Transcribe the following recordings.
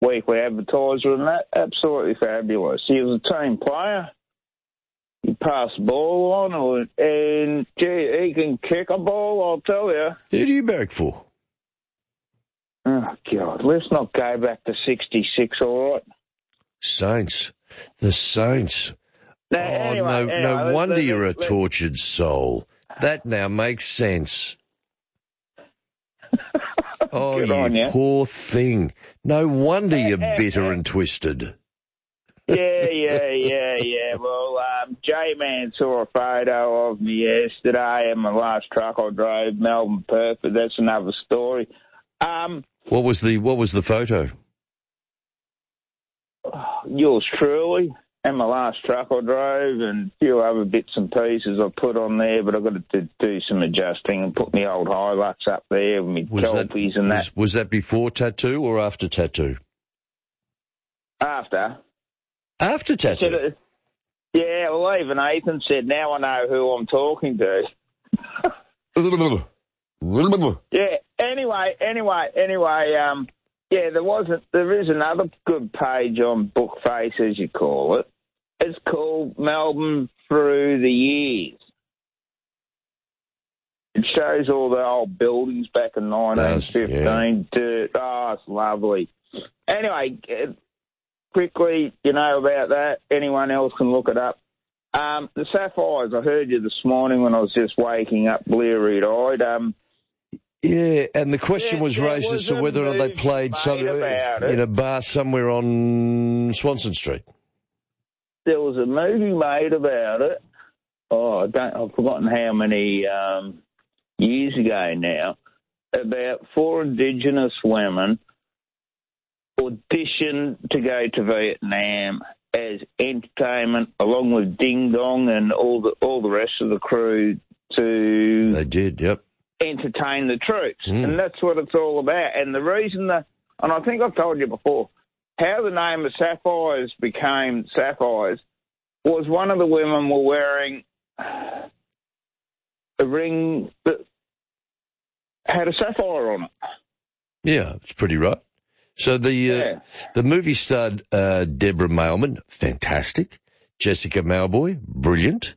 weekly advertiser and that. Absolutely fabulous. He was a team player. He passed the ball on, and gee, he can kick a ball, I'll tell you. Who do you barrack for? Oh, God, let's not go back to 66, all right? Saints. The Saints. Now, anyway, no wonder you're a tortured soul. That now makes sense. Oh, you poor thing. No wonder you're bitter and twisted. Yeah. Well, J-Man saw a photo of me yesterday and my last truck I drove, Melbourne Perth, but that's another story. What was the photo? Yours truly, and my last truck I drove, and a few other bits and pieces I put on there, but I've got to do some adjusting and put my old Hilux up there with my Kelpies and that. Was that before tattoo or after tattoo? After. After tattoo? Yeah, well, even Ethan said, now I know who I'm talking to. Yeah, anyway, yeah, there is another good page on Bookface, as you call it. It's called Melbourne Through the Years. It shows all the old buildings back in 1915. Dirt. Oh, it's lovely. Anyway, quickly, you know about that. Anyone else can look it up. The Sapphires, I heard you this morning when I was just waking up bleary-eyed. Yeah, and the question was raised as to whether or not they played in a bar somewhere on Swanston Street. There was a movie made about it. Oh, I've forgotten how many years ago now. About 4 Indigenous women auditioned to go to Vietnam as entertainment, along with Ding Dong and all the rest of the crew to. They did, yep. Entertain the troops, and that's what it's all about. And the reason and I think I've told you before, how the name of Sapphires became Sapphires was one of the women were wearing a ring that had a sapphire on it. Yeah, it's pretty right. So the movie starred Deborah Mailman, fantastic. Jessica Mauboy, brilliant.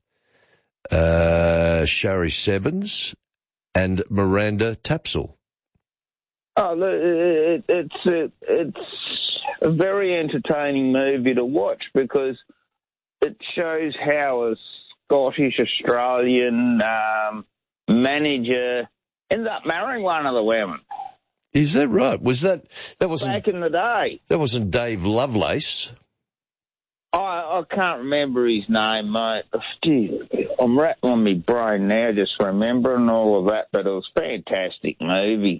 Shari Sevens. And Miranda Tapsell. Oh, it's a very entertaining movie to watch because it shows how a Scottish Australian manager ended up marrying one of the women. Is that right? That wasn't back in the day? That wasn't Dave Lovelace. I can't remember his name, mate. I'm rattling my brain now just remembering all of that, but it was a fantastic movie.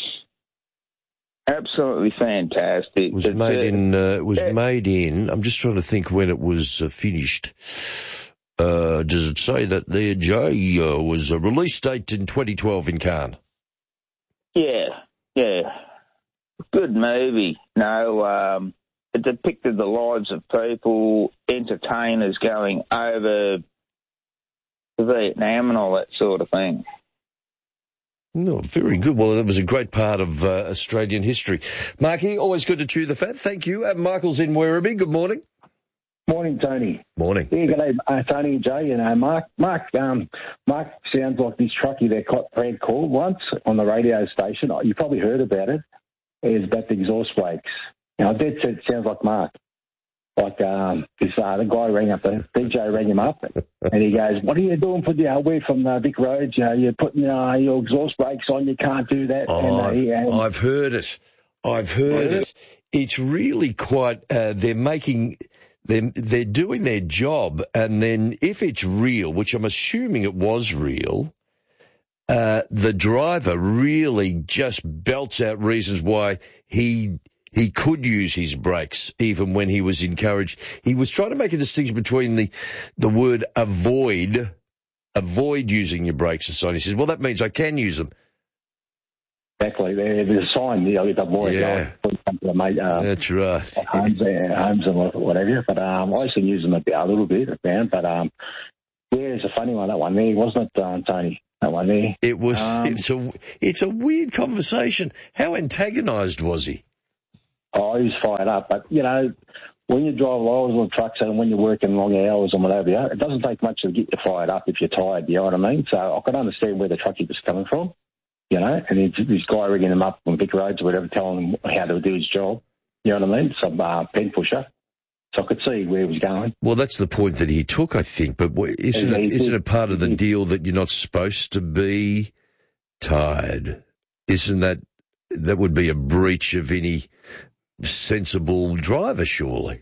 Absolutely fantastic. It was made in. I'm just trying to think when it was finished. Does it say that there, Jay? Was a release date in 2012 in Cannes. Yeah. Good movie. No, it depicted the lives of people, entertainers going over to Vietnam and all that sort of thing. No, very good. Well, that was a great part of Australian history. Marky, always good to chew the fat. Thank you. Michael's in Werribee. Good morning. Morning, Tony. Morning. Yeah, good day, Tony and Jay. Mark sounds like this truckie that Fred called once on the radio station. You probably heard about it. It's about the exhaust brakes. Now, that sounds like Mark. Like, the guy rang up, the DJ rang him up, and he goes, "What are you doing we're from Vic Roads, you're putting your exhaust brakes on, you can't do that." Oh, I've heard it. It's really quite, they're doing their job, and then if it's real, which I'm assuming it was real, the driver really just belts out reasons why he could use his brakes even when he was encouraged. He was trying to make a distinction between the word avoid using your brakes, and he says, well, that means I can use them. Exactly. There's a sign, with avoid. Yeah. That's right. Homes and whatever. But I used to use them a little bit, but it's a funny one, that one there, wasn't it, Tony? That one there. It was. It's a weird conversation. How antagonised was he? Oh, he was fired up. But, you know, when you drive lorries or trucks and when you're working long hours and whatever, it doesn't take much to get you fired up if you're tired, you know what I mean? So I can understand where the truckie was coming from, you know, and this guy rigging him up on big roads or whatever, telling him how to do his job, you know what I mean? Some pen pusher. So I could see where he was going. Well, that's the point that he took, I think. But isn't it part of the deal that you're not supposed to be tired? Isn't that would be a breach of any sensible driver, surely?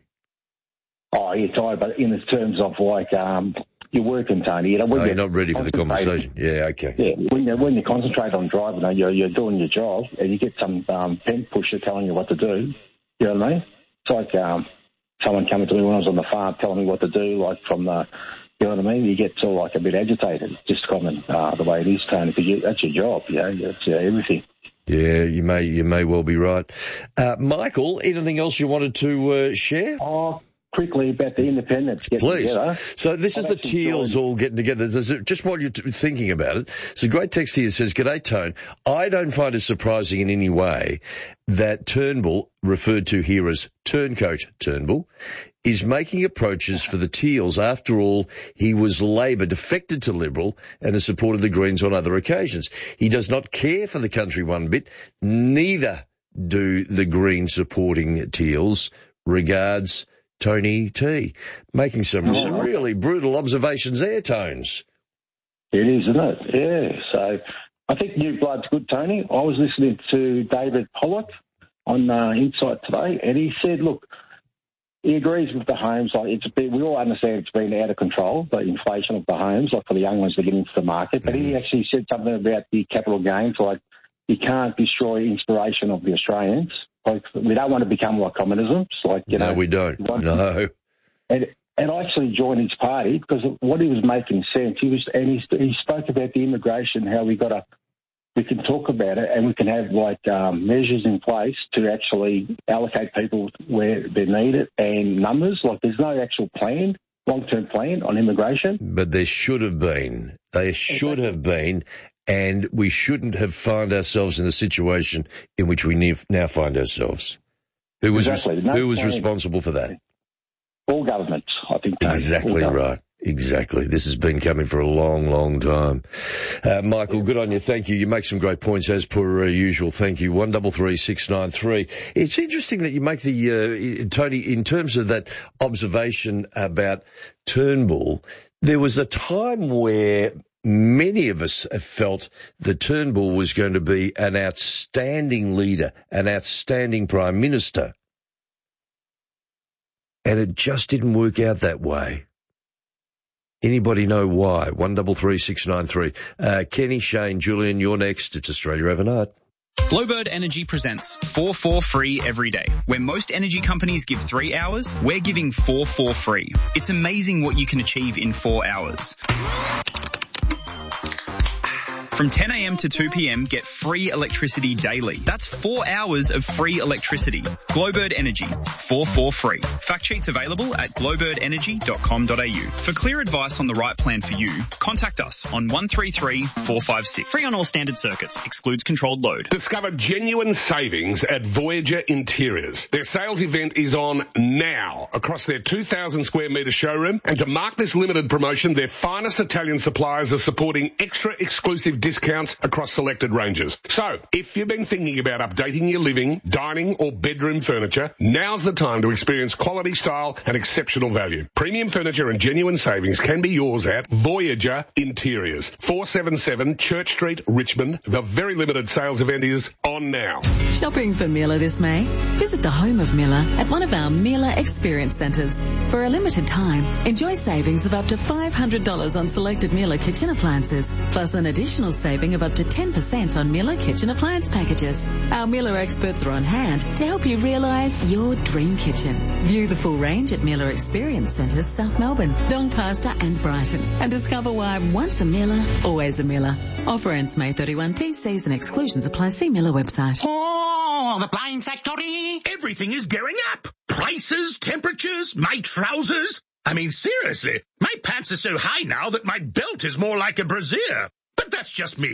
Oh, you're tired, but in terms of like you're working, Tony. You know, you're not ready for the conversation. Yeah, okay. Yeah, when you concentrate on driving, you're doing your job, and you get some pen pusher telling you what to do. You know what I mean? It's like someone coming to me when I was on the farm telling me what to do, like from the, you know what I mean? You get sort of like a bit agitated, just common the way it is, Tony, because that's your job, you know, that's everything. Yeah, you may well be right. Michael, anything else you wanted to share? Oh, quickly about the independents getting together. So this is the Teals all getting together. Just while you're thinking about it, so great text here says, "G'day, Tone. I don't find it surprising in any way that Turnbull, referred to here as Turncoat Turnbull, is making approaches for the Teals. After all, he was Labor, defected to Liberal, and has supported the Greens on other occasions. He does not care for the country one bit. Neither do the Greens supporting Teals. Regards, Tony T." Making some really brutal observations there, Tones. It is, isn't it? Yeah. So I think New Blood's good, Tony. I was listening to David Pollock on Insight today, and he said, look, he agrees with the homes. Like we all understand it's been out of control, the inflation of the homes, like for the young ones to get into the market. But he actually said something about the capital gains, like you can't destroy inspiration of the Australians. Like, we don't want to become like communism. Like, you know, we don't. No. And I actually joined his party because what he was making sense. He spoke about the immigration, how we can talk about it and we can have like measures in place to actually allocate people where they're needed and numbers. Like, there's no actual plan, long-term plan on immigration. But there should have been. They should have been. And we shouldn't have found ourselves in the situation in which we now find ourselves. Who was responsible for that? All governments, I think. Exactly right. Exactly. This has been coming for a long, long time. Michael, good on you. Thank you. You make some great points as per usual. Thank you. 133693. It's interesting that you make the, Tony, in terms of that observation about Turnbull, there was a time where many of us have felt that Turnbull was going to be an outstanding leader, an outstanding Prime Minister. And it just didn't work out that way. Anybody know why? 133693. Kenny, Shane, Julian, you're next. It's Australia Overnight. Glowbird Energy presents 4 for free every day. Where most energy companies give 3 hours, we're giving 4 for free. It's amazing what you can achieve in 4 hours. From 10 a.m. to 2 p.m, get free electricity daily. That's 4 hours of free electricity. Glowbird Energy, 4 for free. Fact sheets available at glowbirdenergy.com.au. For clear advice on the right plan for you, contact us on 133 456. Free on all standard circuits. Excludes controlled load. Discover genuine savings at Voyager Interiors. Their sales event is on now across their 2,000 square metre showroom. And to mark this limited promotion, their finest Italian suppliers are supporting extra exclusive discounts across selected ranges. So, if you've been thinking about updating your living, dining or bedroom furniture, now's the time to experience quality, style and exceptional value. Premium furniture and genuine savings can be yours at Voyager Interiors, 477 Church Street, Richmond. The very limited sales event is on now. Shopping for Miele this May? Visit the home of Miele at one of our Miele Experience Centres. For a limited time, enjoy savings of up to $500 on selected Miele kitchen appliances, plus an additional saving of up to 10% on Miele kitchen appliance packages. Our Miele experts are on hand to help you realise your dream kitchen. View the full range at Miele Experience Centres, South Melbourne, Doncaster and Brighton, and discover why once a Miele, always a Miele. Offer ends May 31. T's and exclusions apply. See Miele website. Oh, the Blind Factory! Everything is going up. Prices, temperatures, my trousers. I mean, seriously, my pants are so high now that my belt is more like a brassiere. But that's just me.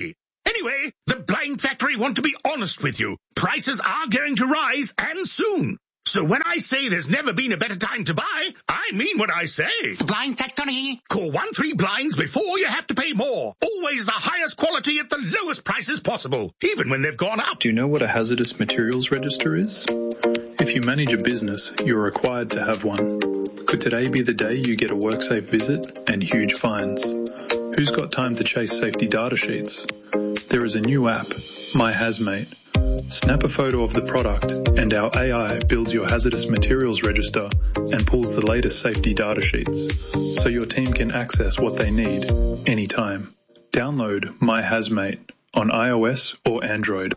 Anyway, the Blind Factory want to be honest with you. Prices are going to rise, and soon. So when I say there's never been a better time to buy, I mean what I say. The Blind Factory. Call 13Blinds before you have to pay more. Always the highest quality at the lowest prices possible, even when they've gone up. Do you know what a hazardous materials register is? If you manage a business, you're required to have one. Could today be the day you get a WorkSafe visit and huge fines? Who's got time to chase safety data sheets? There is a new app, My Hazmate. Snap a photo of the product and our AI builds your hazardous materials register and pulls the latest safety data sheets so your team can access what they need anytime. Download My Hazmate on iOS or Android.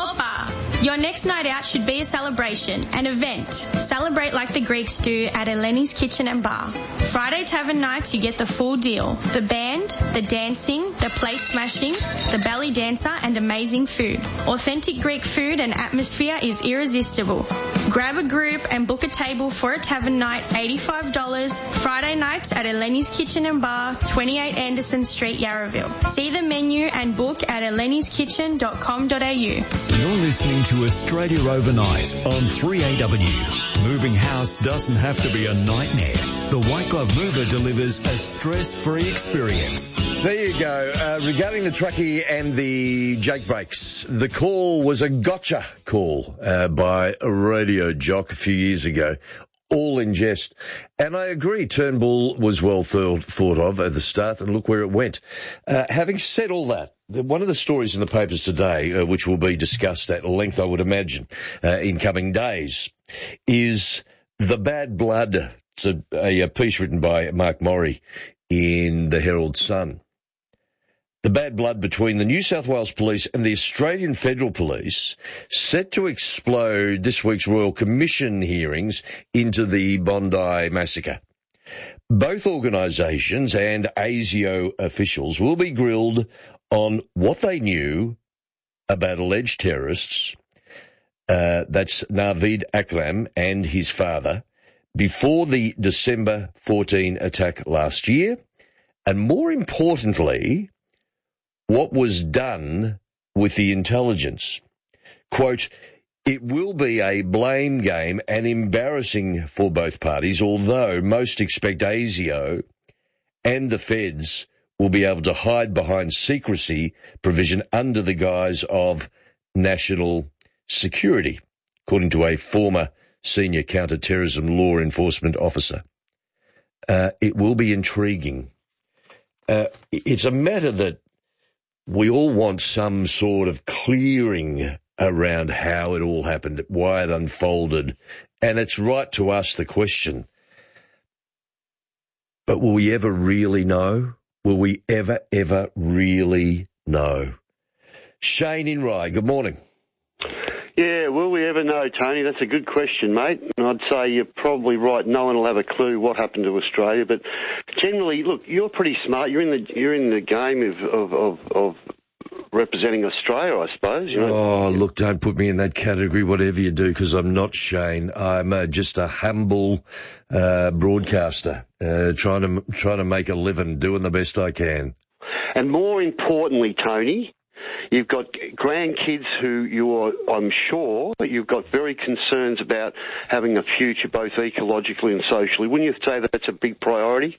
Your next night out should be a celebration, an event. Celebrate like the Greeks do at Eleni's Kitchen and Bar. Friday Tavern nights, you get the full deal. The band, the dancing, the plate smashing, the belly dancer, and amazing food. Authentic Greek food and atmosphere is irresistible. Grab a group and book a table for a tavern night, $85. Friday nights at Eleni's Kitchen and Bar, 28 Anderson Street, Yarraville. See the menu and book at eleniskitchen.com.au. You're listening to Australia Overnight on 3AW. Moving house doesn't have to be a nightmare. The White Glove Mover delivers a stress-free experience. There you go. Regarding the truckie and the Jake brakes, the call was a gotcha call by a radio jock a few years ago. All in jest. And I agree, Turnbull was well thought of at the start, and look where it went. Having said all that, one of the stories in the papers today, which will be discussed at length, I would imagine, in coming days, is the bad blood. It's a piece written by Mark Morey in the Herald Sun. The bad blood between the New South Wales Police and the Australian Federal Police set to explode this week's Royal Commission hearings into the Bondi massacre. Both organisations and ASIO officials will be grilled on what they knew about alleged terrorists, that's Naveed Akram and his father, before the December 14 attack last year, and more importantly, what was done with the intelligence. Quote, it will be a blame game and embarrassing for both parties, although most expect ASIO and the feds will be able to hide behind secrecy provision under the guise of national security, according to a former senior counter-terrorism law enforcement officer. It will be intriguing. It's a matter that we all want some sort of clearing around how it all happened, why it unfolded, and it's right to ask the question, but will we ever really know? Will we ever really know? Shane in Rye, good morning. Yeah, will we ever know, Tony? That's a good question, mate. And I'd say you're probably right. No one will have a clue what happened to Australia. But generally, look, you're pretty smart. You're in the game of representing Australia, I suppose. You know? Oh, look, don't put me in that category, whatever you do, because I'm not Shane. I'm just a humble broadcaster trying to make a living, doing the best I can. And more importantly, Tony, you've got grandkids who I'm sure, you've got very concerns about having a future both ecologically and socially. Wouldn't you say that that's a big priority?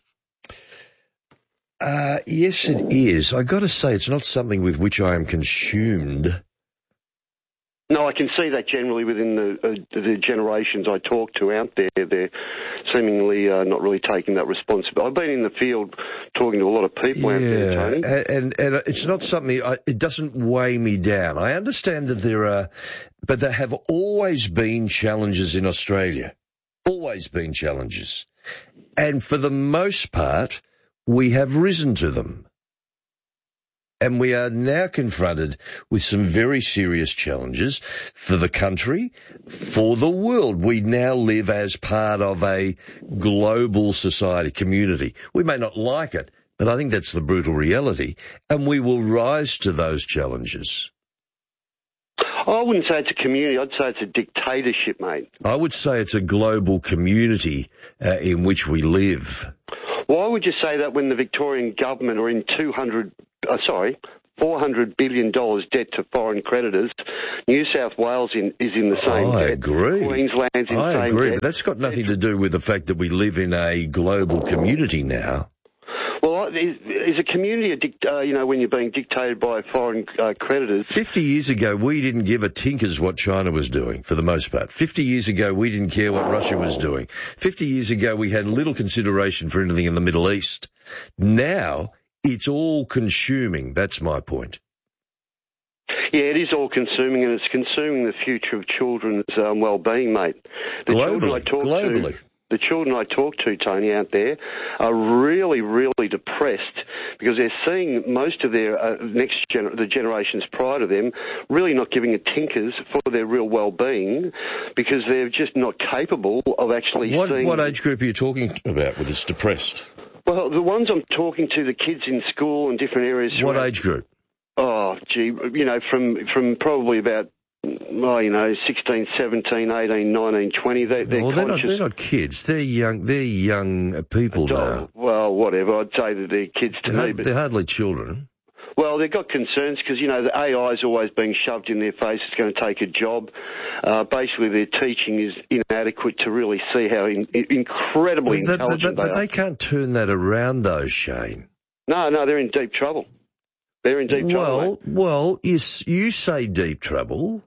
Yes, it is. I've got to say, it's not something with which I am consumed. No, I can see that generally within the generations I talk to out there. They're seemingly not really taking that responsibility. I've been in the field talking to a lot of people out there, Tony. And it's not something, it doesn't weigh me down. I understand that but there have always been challenges in Australia. Always been challenges. And for the most part, we have risen to them. And we are now confronted with some very serious challenges for the country, for the world. We now live as part of a global society, community. We may not like it, but I think that's the brutal reality. And we will rise to those challenges. I wouldn't say it's a community. I'd say it's a dictatorship, mate. I would say it's a global community in which we live. Why would you say that when the Victorian government are in $400 billion debt to foreign creditors. New South Wales is in the same debt. I agree. Queensland's in the same I agree, debt. but that's got nothing to do with the fact that we live in a global community now. Well, is a community, when you're being dictated by foreign creditors? 50 years ago, we didn't give a tinker's what China was doing, for the most part. 50 years ago, we didn't care what Russia was doing. 50 years ago, we had little consideration for anything in the Middle East. Now, it's all consuming. That's my point. Yeah, it is all consuming, and it's consuming the future of children's well-being, mate. Globally. The children I talk to, Tony, out there are really, really depressed because they're seeing most of their the generations prior to them really not giving a tinkers for their real well-being because they're just not capable of actually seeing... What age group are you talking about with this depressed? Well, the ones I'm talking to, the kids in school and different areas... What age group? Oh, gee, from probably about... 16, 17, 18, 19, 20. They're they're not kids. They're young people now. Well, whatever. I'd say that they're kids to me. But they're hardly children. Well, they've got concerns because, the AI is always being shoved in their face. It's going to take a job. Basically, their teaching is inadequate to really see how incredibly intelligent they are. But they can't turn that around, though, Shane. No, they're in deep trouble. They're in deep trouble. Well, you say deep trouble.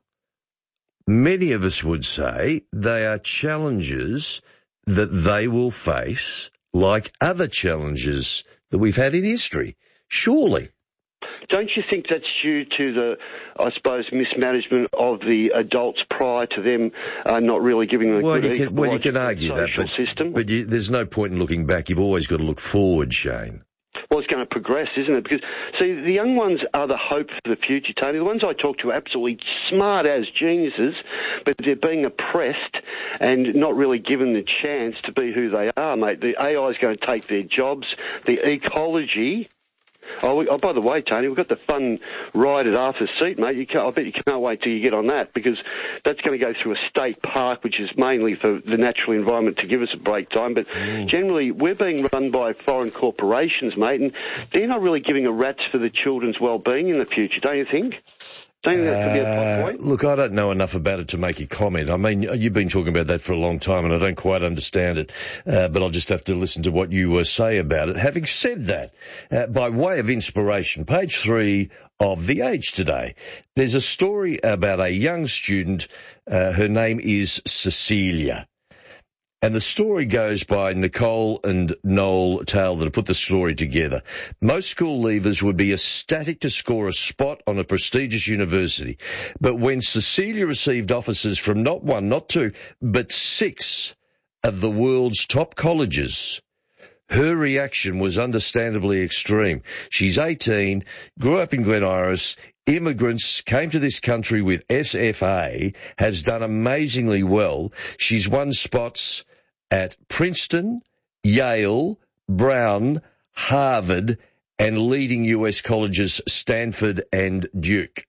Many of us would say they are challenges that they will face like other challenges that we've had in history. Surely. Don't you think that's due to the, I suppose, mismanagement of the adults prior to them not really giving them a good you can argue that, system? But there's no point in looking back. You've always got to look forward, Shane. Well, it's going to progress, isn't it? Because, see, the young ones are the hope for the future, Tony. The ones I talk to are absolutely smart as geniuses, but they're being oppressed and not really given the chance to be who they are, mate. The AI is going to take their jobs. The ecology... Oh, by the way, Tony, we've got the fun ride at Arthur's Seat, mate. I bet you can't wait till you get on that because that's going to go through a state park, which is mainly for the natural environment to give us a break time. But generally, we're being run by foreign corporations, mate, and they're not really giving a rat's for the children's well-being in the future, don't you think? Don't you think that could be a point? Look, I don't know enough about it to make a comment. I mean, you've been talking about that for a long time, and I don't quite understand it, but I'll just have to listen to what you say about it. Having said that, by way of inspiration, page 3 of The Age today, there's a story about a young student. Her name is Cecilia. And the story goes by Nicole and Noel Taylor that have put the story together. Most school leavers would be ecstatic to score a spot on a prestigious university. But when Cecilia received offers from not 1, not 2, but 6 of the world's top colleges, her reaction was understandably extreme. She's 18, grew up in Glen Iris, immigrants, came to this country with SFA, has done amazingly well. She's won spots at Princeton, Yale, Brown, Harvard, and leading US colleges Stanford and Duke.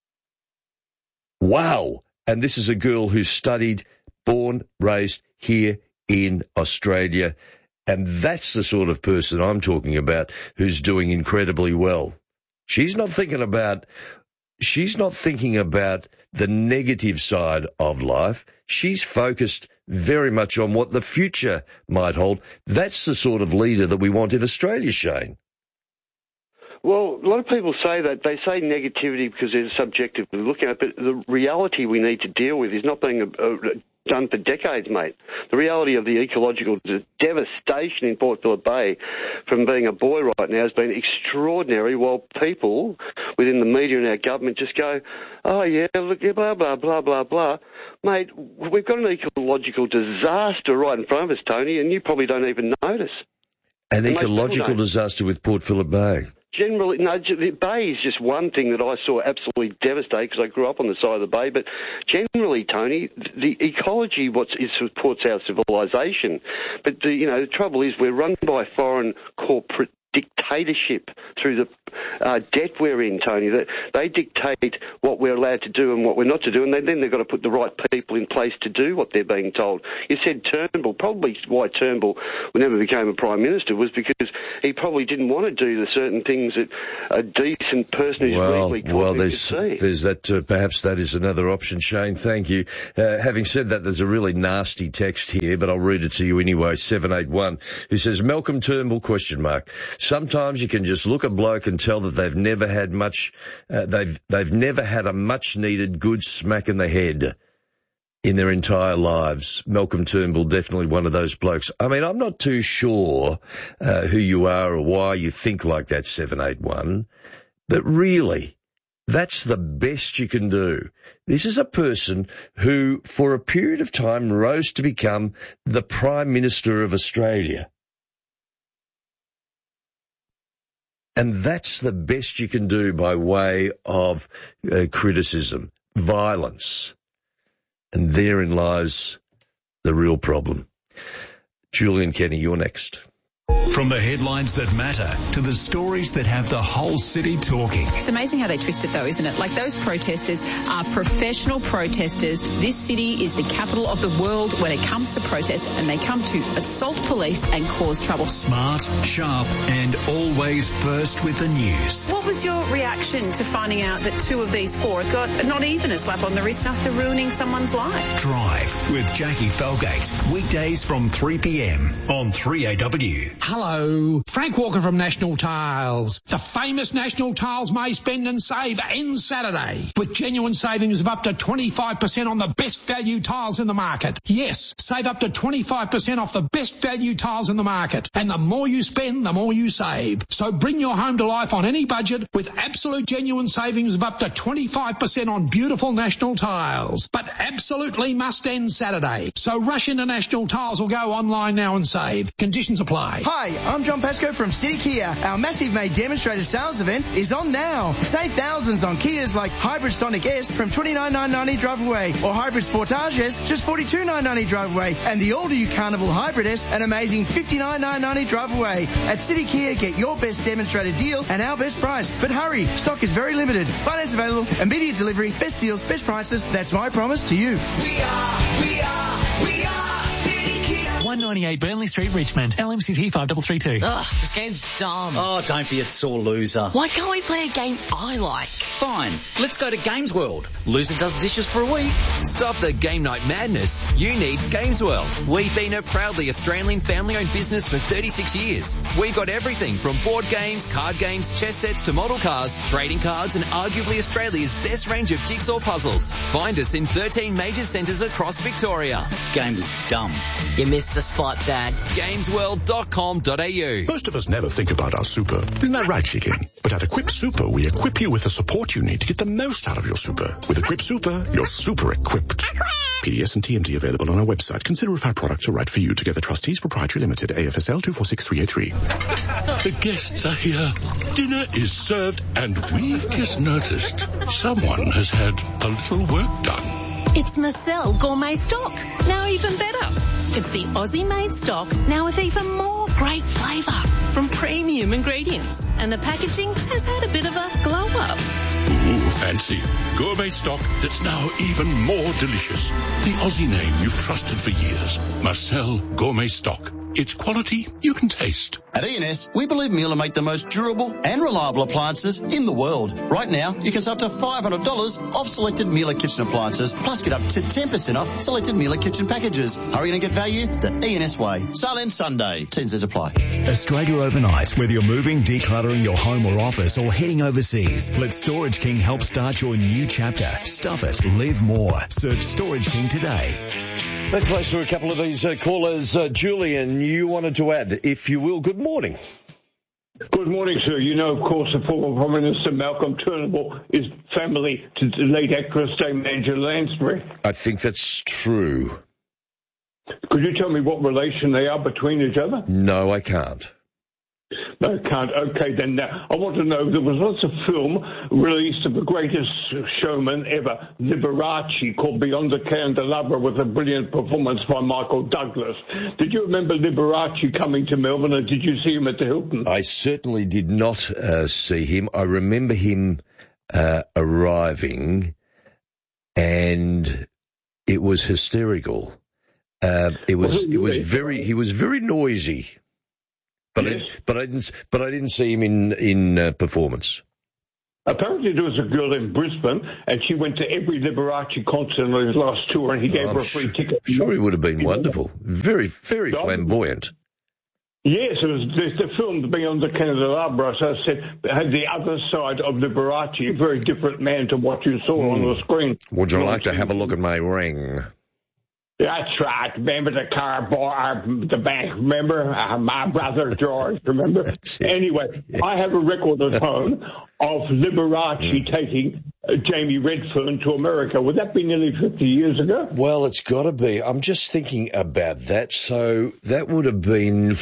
Wow. And this is a girl who studied, born, raised here in Australia. And that's the sort of person I'm talking about who's doing incredibly well. She's not thinking about the negative side of life. She's focused very much on what the future might hold. That's the sort of leader that we want in Australia, Shane. Well, a lot of people say that. They say negativity because they're subjectively looking at it, but the reality we need to deal with is not being done for decades, mate. The reality of the ecological devastation in Port Phillip Bay from being a boy right now has been extraordinary, while people within the media and our government just go, oh, yeah, look, blah, blah, blah, blah, blah. Mate, we've got an ecological disaster right in front of us, Tony, and you probably don't even notice. An ecological disaster with Port Phillip Bay? Generally, no, the bay is just one thing that I saw absolutely devastate because I grew up on the side of the bay. But generally, Tony, the ecology supports our civilization. But the trouble is we're run by foreign corporate dictatorship through the debt we're in, Tony. That they dictate what we're allowed to do and what we're not to do, and then they've got to put the right people in place to do what they're being told. You said Turnbull. Probably why Turnbull never became a Prime Minister was because he probably didn't want to do the certain things that a decent person who's legally competent could see. There's that. Perhaps that is another option, Shane. Thank you. Having said that, there's a really nasty text here, but I'll read it to you anyway. 781, who says, Malcolm Turnbull, ? Sometimes you can just look a bloke and tell that they've never had much, they've never had a much needed good smack in the head in their entire lives. Malcolm Turnbull, definitely one of those blokes. I mean, I'm not too sure who you are or why you think like that, 781, but really, that's the best you can do. This is a person who, for a period of time, rose to become the Prime Minister of Australia. And that's the best you can do by way of criticism, violence. And therein lies the real problem. Julian Kenny, you're next. From the headlines that matter to the stories that have the whole city talking. It's amazing how they twist it though, isn't it? Like those protesters are professional protesters. This city is the capital of the world when it comes to protest, and they come to assault police and cause trouble. Smart, sharp and always first with the news. What was your reaction to finding out that 2 of these 4 got not even a slap on the wrist after ruining someone's life? Drive with Jackie Felgate. Weekdays from 3 p.m. on 3AW. Hello, Frank Walker from National Tiles. The famous National Tiles May Spend and Save ends Saturday with genuine savings of up to 25% on the best value tiles in the market. Yes, save up to 25% off the best value tiles in the market. And the more you spend, the more you save. So bring your home to life on any budget with absolute genuine savings of up to 25% on beautiful National Tiles. But absolutely must end Saturday. So rush into National Tiles or go online now and save. Conditions apply. Hi, I'm John Pascoe from City Kia. Our massive May demonstrator sales event is on now. Save thousands on Kias like Hybrid Sonic S from $29,990 drive away, or Hybrid Sportage S just $42,990 drive away, and the all-new Carnival Hybrid S an amazing $59,990 drive away. At City Kia, get your best demonstrator deal and our best price. But hurry, stock is very limited. Finance available, immediate delivery, best deals, best prices. That's my promise to you. We are 198 Burnley Street, Richmond. LMCT 5332. Ugh, this game's dumb. Oh, don't be a sore loser. Why can't we play a game I like? Fine, let's go to Games World. Loser does dishes for a week. Stop the game night madness. You need Games World. We've been a proudly Australian family-owned business for 36 years. We've got everything from board games, card games, chess sets to model cars, trading cards and arguably Australia's best range of jigsaw puzzles. Find us in 13 major centres across Victoria. Game was dumb. You missed the spot, Dad. Gamesworld.com.au. Most of us never think about our super. Isn't that right, Chicken? But at Equip Super, we equip you with the support you need to get the most out of your super. With Equip Super, you're super equipped. PDS and TMT available on our website. Consider if our products are right for you. Together Trustees Proprietary Limited, AFSL 246383. The guests are here. Dinner is served, and we've just noticed someone has had a little work done. It's Marcel Gourmet Stock, now even better. It's the Aussie-made stock, now with even more great flavour from premium ingredients. And the packaging has had a bit of a glow-up. Ooh, fancy. Gourmet stock that's now even more delicious. The Aussie name you've trusted for years. Marcel Gourmet Stock. It's quality you can taste. At E&S, we believe Miele make the most durable and reliable appliances in the world. Right now, you can save up to $500 off selected Miele kitchen appliances, plus get up to 10% off selected Miele kitchen packages. Hurry in and get value the E&S way. Silent Sunday. T&Cs apply. Australia overnight. Whether you're moving, decluttering your home or office, or heading overseas, let Storage King help start your new chapter. Stuff it. Live more. Search Storage King today. Let's race through a couple of these callers. Julian, you wanted to add, if you will. Good morning. Good morning, sir. You know, of course, the former Prime Minister Malcolm Turnbull is family to the late actor estate manager Lansbury. I think that's true. Could you tell me what relation they are between each other? No, I can't. No, can't. Okay, then now, I want to know, there was lots of film released of the greatest showman ever, Liberace, called Beyond the Candelabra, with a brilliant performance by Michael Douglas. Did you remember Liberace coming to Melbourne, or did you see him at the Hilton? I certainly did not see him. I remember him arriving, and it was hysterical. He was very noisy. But yes. I didn't see him in performance. Apparently there was a girl in Brisbane, and she went to every Liberace concert on his last tour, and he gave her a free ticket. I'm sure he would have been wonderful. Very, very flamboyant. Yes, there's the film Beyond the Candelabra, so I said, had the other side of Liberace, a very different man to what you saw on the screen. Would you like to have a look at my ring? That's right. Remember the car boy, the bank, remember? My brother George, remember? Anyway, I have a record at home of Liberace taking Jamie Redfern to America. Would that be nearly 50 years ago? Well, it's got to be. I'm just thinking about that. So that would have been,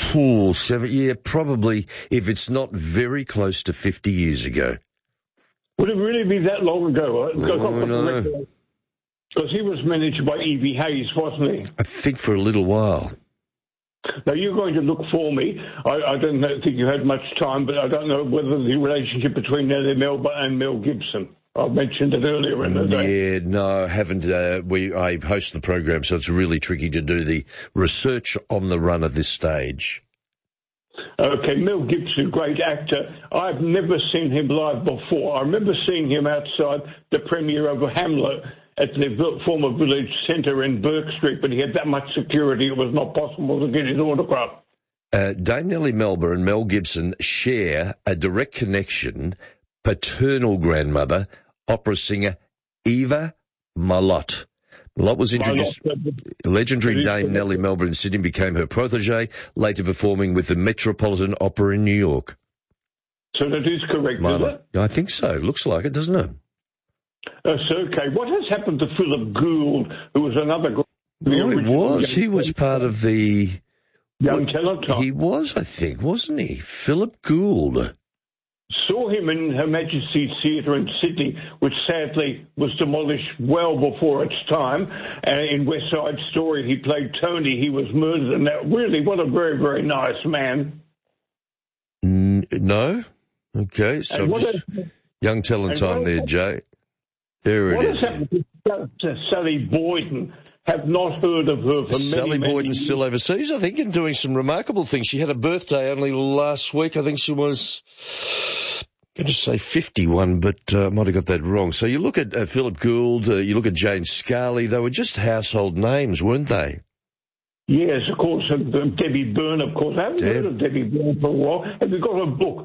probably, if it's not very close to 50 years ago. Would it really be that long ago? No. Because he was managed by Evie Hayes, wasn't he? I think for a little while. Now, you're going to look for me. I don't think you had much time, but I don't know whether the relationship between Nellie Melba and Mel Gibson. I mentioned it earlier in the day. Yeah, no, I haven't. I host the program, so it's really tricky to do the research on the run at this stage. Okay, Mel Gibson, great actor. I've never seen him live before. I remember seeing him outside the premiere of Hamlet at the former village centre in Burke Street, but he had that much security it was not possible to get his autograph. Dame Nellie Melba and Mel Gibson share a direct connection. Paternal grandmother, opera singer Eva Malott. Malott was introduced. Legendary Dame Nellie Melba in Sydney became her protege, later performing with the Metropolitan Opera in New York. So that is correct, isn't it? I think so. Looks like it, doesn't it? That's okay. What has happened to Philip Gould, who was another... He was part of the... Young Teletype. He was, I think, wasn't he? Philip Gould. Saw him in Her Majesty's Theatre in Sydney, which sadly was demolished well before its time. In West Side Story, he played Tony. He was murdered, and that really, what a very, very nice man. No? Okay, so young talent time there, Jay. There it is. What has happened to Sally Boyden? Have not heard of her for Sally many Boyden's years. still overseas, I think, and doing some remarkable things. She had a birthday only last week. I think she was, I'm going to say 51, but I might have got that wrong. So you look at Philip Gould, you look at Jane Scarley, they were just household names, weren't they? Yes, of course, Debbie Byrne, of course. I haven't heard of Debbie Byrne for a while. Have you got a book,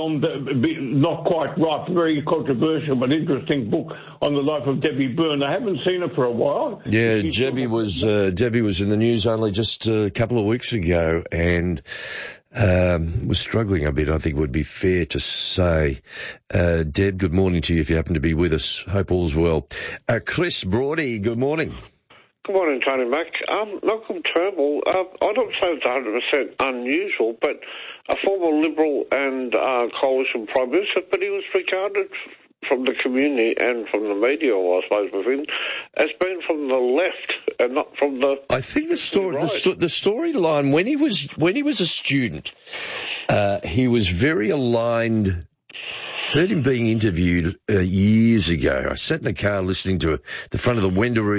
not quite right, very controversial, but interesting book on the life of Debbie Byrne? I haven't seen her for a while. Yeah, Debbie was in the news only just a couple of weeks ago, and was struggling a bit, I think would be fair to say. Deb, good morning to you if you happen to be with us. Hope all's well. Chris Brody, good morning. Good morning, Tony Mac. Malcolm Turnbull, I don't say it's 100% unusual, but a former Liberal and coalition Prime Minister, but he was regarded from the community and from the media, I suppose, with him, as being from the left and not from the... I think the storyline, when he was a student, he was very aligned. Heard him being interviewed years ago. I sat in a car listening to the front of the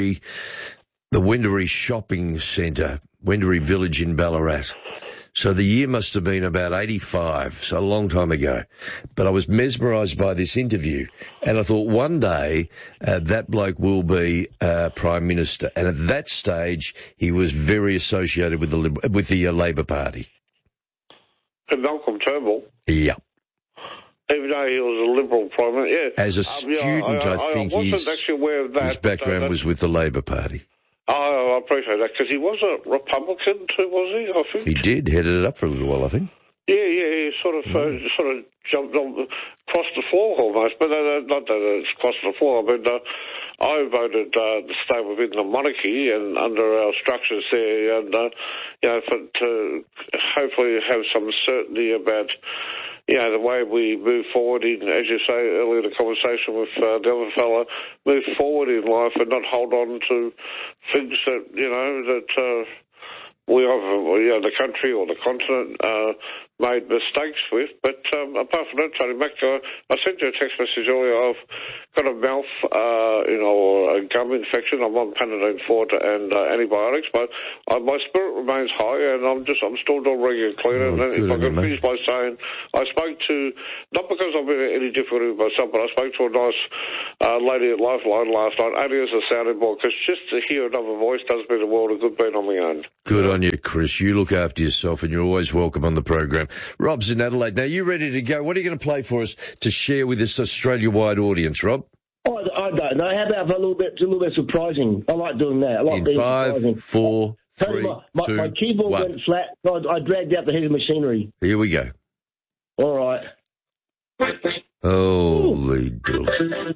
Wendouree Shopping Centre, Wendouree Village in Ballarat. So the year must have been about 85, so a long time ago. But I was mesmerised by this interview, and I thought one day that bloke will be Prime Minister. And at that stage, he was very associated with the Labor Party. And Malcolm Turnbull? Yeah. Even though he was a Liberal Prime Minister, yeah. As a student, I think his background was with the Labor Party. Oh, I appreciate that, because he was a Republican too, was he? I think he did, headed it up for a little while, I think. Yeah, sort of jumped on, crossed the floor almost, but not that it's crossed the floor. I mean, I voted to stay within the monarchy and under our structures there, and to hopefully have some certainty about the way we move forward in, as you say earlier in the conversation with the other fella, move forward in life and not hold on to things that we have, the country or the continent made mistakes with. But apart from that, Tony Mac, I sent you a text message earlier. I've got a mouth, or a gum infection. I'm on Panadeine Forte and antibiotics, but my spirit remains high, and I'm still doing regular cleaning. And if I can finish by saying, I spoke to, not because I've been in any difficulty with myself, but I spoke to a nice lady at Lifeline last night, only as a sounding board, because just to hear another voice does me the world of good being on my own. Good on you, Chris. You look after yourself, and you're always welcome on the program. Rob's in Adelaide. Now, you ready to go? What are you going to play for us to share with this Australia-wide audience, Rob? I don't know. How about a little bit surprising? I like doing that. I like being surprising. 5, 4, 3, 2, my keyboard 1. Went flat, so I dragged out the heavy machinery. Here we go. All right. Holy dooly.